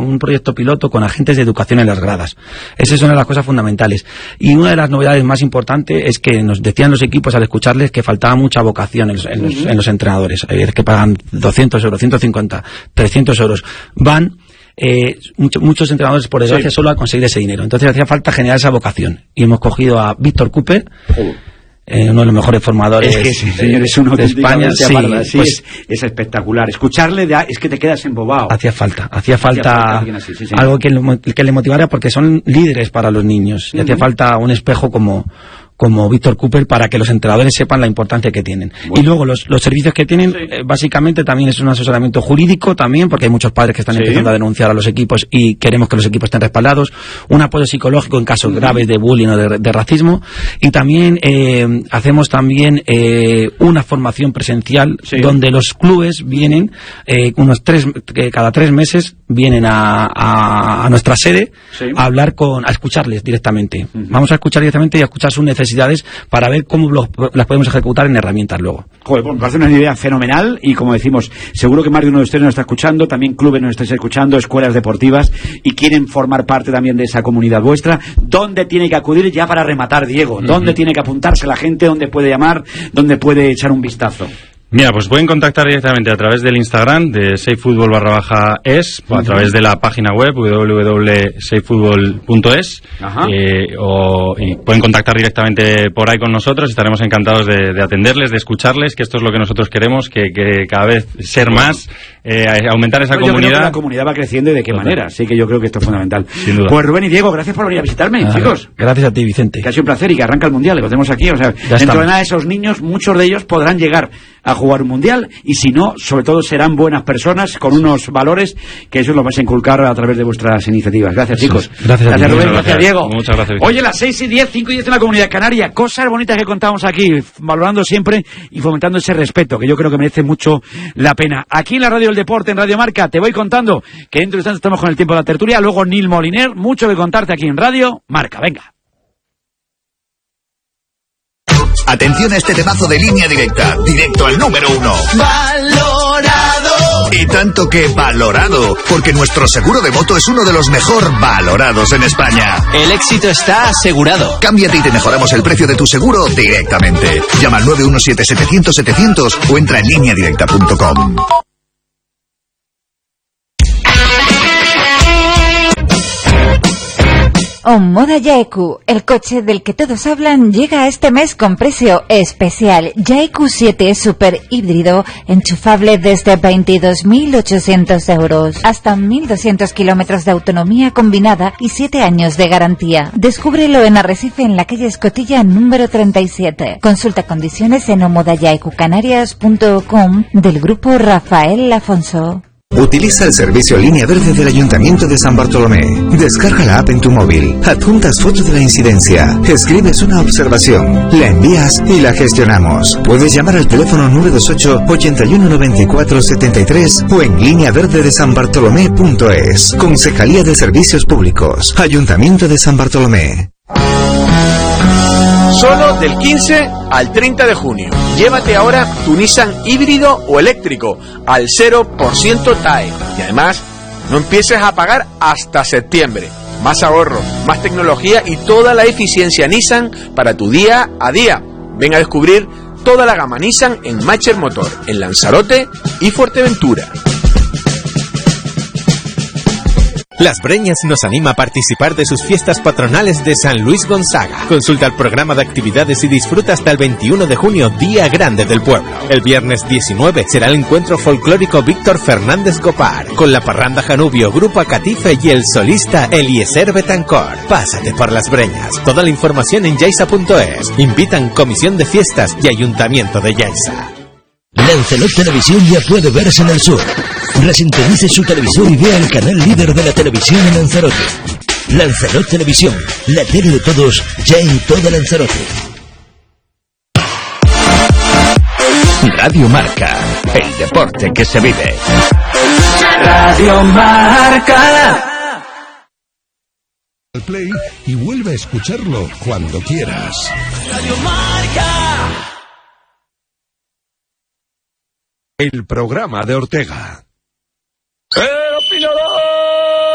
un proyecto piloto con agentes de educación en las gradas. Esa es una de las cosas fundamentales. Y una de las novedades más importantes es que nos decían los equipos al escucharles que faltaba mucha vocación en los entrenadores. Hay veces que pagan 200 euros, 150, 300 euros. Van muchos entrenadores, por desgracia, solo a conseguir ese dinero. Entonces hacía falta generar esa vocación. Y hemos cogido a Víctor Cooper, uno de los mejores formadores de España. Pues es espectacular. Escucharle es que te quedas embobado. Hacía falta algo que le motivara, porque son líderes para los niños. Y hacía falta un espejo como Víctor Cooper para que los entrenadores sepan la importancia que tienen. Bueno. Y luego los servicios que tienen, básicamente también es un asesoramiento jurídico también, porque hay muchos padres que están empezando a denunciar a los equipos y queremos que los equipos estén respaldados, un apoyo psicológico en casos graves de bullying o de racismo, y también hacemos también una formación presencial donde los clubes vienen cada 3 meses vienen a nuestra sede a hablar a escucharles directamente. Vamos a escuchar directamente y a escuchar sus necesidades para ver cómo las podemos ejecutar en herramientas luego. Joder, pues me parece una idea fenomenal y, como decimos, seguro que más de uno de ustedes nos está escuchando, también clubes nos estáis escuchando, escuelas deportivas, y quieren formar parte también de esa comunidad vuestra. ¿Dónde tiene que acudir ya para rematar, Diego? ¿Dónde tiene que apuntarse la gente? ¿Dónde puede llamar? ¿Dónde puede echar un vistazo? Mira, pues pueden contactar directamente a través del Instagram de safefootball_es, o a través de la página web www.safefootball.es, y pueden contactar directamente por ahí con nosotros. Estaremos encantados de atenderles, de escucharles, que esto es lo que nosotros queremos, que cada vez ser más, aumentar esa comunidad. Yo creo que la comunidad va creciendo, y de qué manera, así que yo creo que esto es fundamental. Sin duda. Pues Rubén y Diego, gracias por venir a visitarme, chicos. Gracias a ti, Vicente. Que ha sido un placer, y que arranca el Mundial, lo tenemos aquí, dentro de nada esos niños, muchos de ellos podrán llegar a jugar un Mundial, y si no, sobre todo serán buenas personas con unos valores que eso lo vais a inculcar a través de vuestras iniciativas. Gracias, chicos. Gracias Rubén, gracias Diego. Muchas gracias. Oye, las 6:10, 5:10 en la Comunidad Canaria, cosas bonitas que contamos aquí, valorando siempre y fomentando ese respeto, que yo creo que merece mucho la pena. Aquí en la Radio del Deporte, en Radio Marca, te voy contando que dentro de instantes estamos con el tiempo de la tertulia, luego Nil Moliner, mucho que contarte aquí en Radio Marca. Venga. Atención a este temazo de Línea Directa, directo al número 1. ¡Valorado! Y tanto que valorado, porque nuestro seguro de moto es uno de los mejor valorados en España. El éxito está asegurado. Cámbiate y te mejoramos el precio de tu seguro directamente. Llama al 917-700-700 o entra en lineadirecta.com. Omoda Yaeku, el coche del que todos hablan, llega este mes con precio especial. Yaeku 7 Super híbrido, enchufable desde 22.800 euros. Hasta 1.200 kilómetros de autonomía combinada y 7 años de garantía. Descúbrelo en Arrecife, en la calle Escotilla número 37. Consulta condiciones en omodayaecucanarias.com del grupo Rafael Afonso. Utiliza el servicio Línea Verde del Ayuntamiento de San Bartolomé. Descarga la app en tu móvil, adjuntas foto de la incidencia, escribes una observación, la envías y la gestionamos. Puedes llamar al teléfono 928 81 94 73 o en lineaverdedesanbartolomé.es. Concejalía de Servicios Públicos, Ayuntamiento de San Bartolomé. Solo del 15 al 30 de junio. Llévate ahora tu Nissan híbrido o eléctrico al 0% TAE. Y además, no empieces a pagar hasta septiembre. Más ahorro, más tecnología y toda la eficiencia Nissan para tu día a día. Ven a descubrir toda la gama Nissan en Macher Motor, en Lanzarote y Fuerteventura. Las Breñas nos anima a participar de sus fiestas patronales de San Luis Gonzaga. Consulta el programa de actividades y disfruta hasta el 21 de junio, Día Grande del Pueblo. El viernes 19 será el encuentro folclórico Víctor Fernández Copar, con la parranda Janubio, Grupo Acatife y el solista Eliezer Betancor. Pásate por Las Breñas. Toda la información en yaisa.es. Invitan Comisión de Fiestas y Ayuntamiento de Yaisa. Lanzarote Televisión ya puede verse en el sur. Resintonice su televisor y vea el canal líder de la televisión en Lanzarote. Lanzarote Televisión, la tele de todos, ya en toda Lanzarote. Radio Marca, el deporte que se vive. Radio Marca. Al play y vuelve a escucharlo cuando quieras. Radio Marca. El programa de Ortega. ¡El opinador!